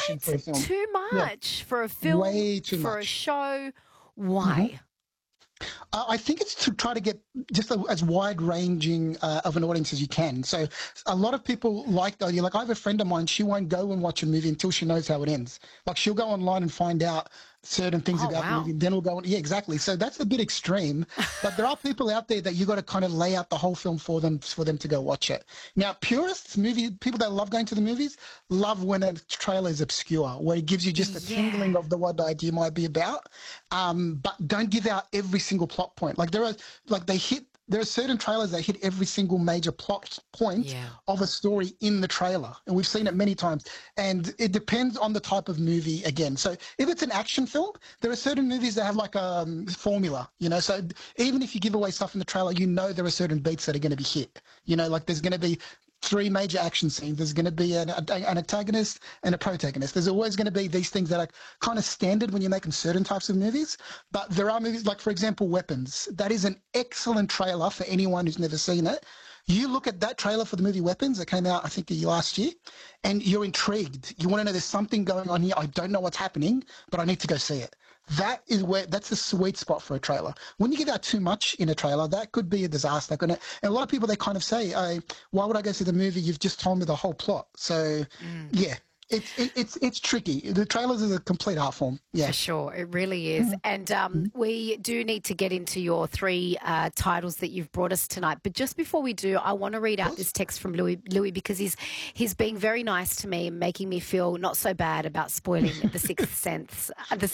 action for a film. Too Yeah, much for a film, way too for a much. show. Mhm. Why? I think it's to try to get just as wide-ranging of an audience as you can. So a lot of people like the idea. Like I have a friend of mine, she won't go and watch a movie until she knows how it ends. Like she'll go online and find out certain things Oh, about the movie, wow. and then we'll go on. Yeah, exactly. So that's a bit extreme, but there are people out there that you got to kind of lay out the whole film for them to go watch it. Now, purists, people that love going to the movies, love when a trailer is obscure, where it gives you just a Yeah. tingling of what the idea might be about, but don't give out every single plot point. There are certain trailers that hit every single major plot point Yeah. of a story in the trailer. And we've seen it many times. And it depends on the type of movie again. So if it's an action film, there are certain movies that have like a formula, so even if you give away stuff in the trailer, there are certain beats that are going to be hit. Like there's going to be three major action scenes. There's going to be an antagonist and a protagonist. There's always going to be these things that are kind of standard when you're making certain types of movies. But there are movies like, for example, Weapons. That is an excellent trailer for anyone who's never seen it. You look at that trailer for the movie Weapons that came out, I think, last year, and you're intrigued. You want to know there's something going on here. I don't know what's happening, but I need to go see it. That's the sweet spot for a trailer. When you give out too much in a trailer, that could be a disaster. And a lot of people, they kind of say, why would I go see the movie? You've just told me the whole plot. So, yeah. It's tricky. The trailers is a complete art form. Yeah, For sure, it really is. And we do need to get into your three titles that you've brought us tonight. But just before we do, I want to read out this text from Louis because he's being very nice to me and making me feel not so bad about spoiling The Sixth Sense.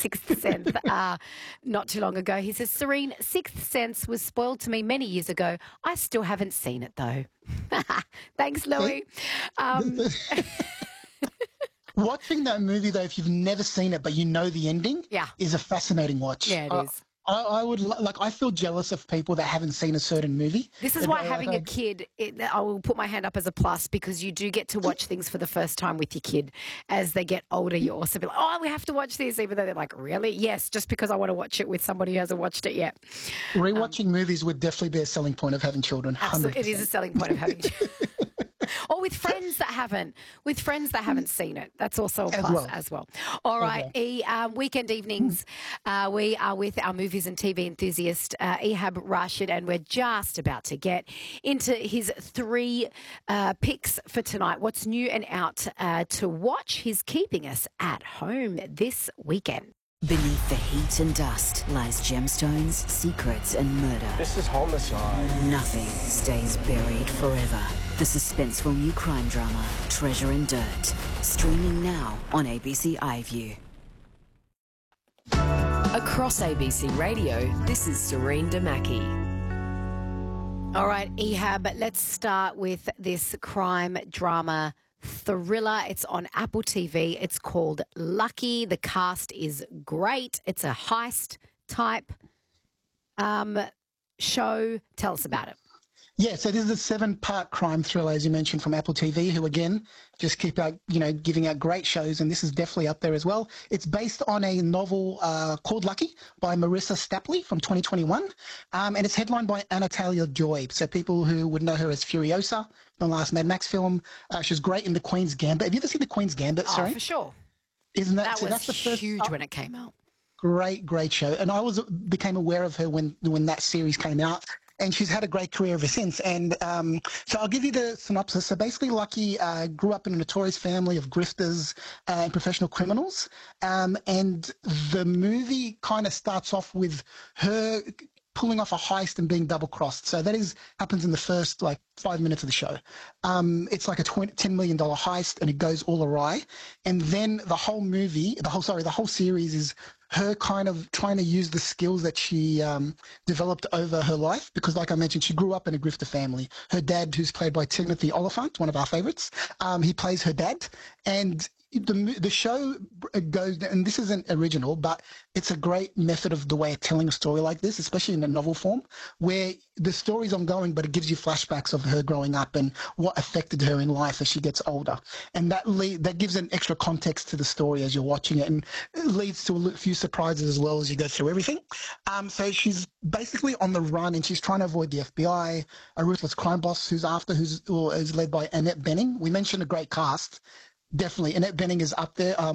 Not too long ago, he says, Serene, Sixth Sense was spoiled to me many years ago. I still haven't seen it though. Thanks, Louis. Watching that movie, though, if you've never seen it but you know the ending, is a fascinating watch. Yeah, it is. I feel jealous of people that haven't seen a certain movie. This is why having a kid, I will put my hand up as a plus because you do get to watch things for the first time with your kid. As they get older, you also be like, oh, we have to watch this, even though they're like, really? Yes, just because I want to watch it with somebody who hasn't watched it yet. Rewatching movies would definitely be a selling point of having children. 100%. Absolutely, it is a selling point of having children. Or with friends that haven't seen it. That's also a plus as well. All right, weekend evenings, we are with our movies and TV enthusiast, Ehab Rashid, and we're just about to get into his three picks for tonight. What's new and out to watch? He's keeping us at home this weekend. Beneath the heat and dust lies gemstones, secrets, and murder. This is homicide. Nothing stays buried forever. The suspenseful new crime drama, Treasure and Dirt, streaming now on ABC iView. Across ABC Radio, this is Serene Damaki. All right, Ehab, let's start with this crime drama thriller. It's on Apple TV. It's called Lucky. The cast is great. It's a heist type show. Tell us about it. Yeah, so this is a 7-part crime thriller, as you mentioned, from Apple TV, who, again, just keep out, giving out great shows, and this is definitely up there as well. It's based on a novel called Lucky by Marissa Stapley from 2021, and it's headlined by Anastasia Joy. So people who would know her as Furiosa, the last Mad Max film. She's great in The Queen's Gambit. Have you ever seen The Queen's Gambit? Oh, Sorry? for sure. Isn't that, That so was that's the first, huge when it came out. Great show. And I became aware of her when that series came out. And she's had a great career ever since. And so I'll give you the synopsis. So basically, Lucky grew up in a notorious family of grifters and professional criminals. And the movie kind of starts off with her pulling off a heist and being double-crossed. So that happens in the first, 5 minutes of the show. It's like a $10 million heist, and it goes all awry. And then the whole series is her kind of trying to use the skills that she developed over her life, because like I mentioned, she grew up in a grifter family. Her dad, who's played by Timothy Olyphant, one of our favorites, he plays her dad. And the show goes, and this isn't original, but it's a great method of the way of telling a story like this, especially in a novel form, where the story's ongoing, but it gives you flashbacks of her growing up and what affected her in life as she gets older. And that gives an extra context to the story as you're watching it, and it leads to a few surprises as well as you go through everything. So she's basically on the run, and she's trying to avoid the FBI, a ruthless crime boss who's led by Annette Bening. We mentioned a great cast. Definitely. Annette Bening is up there.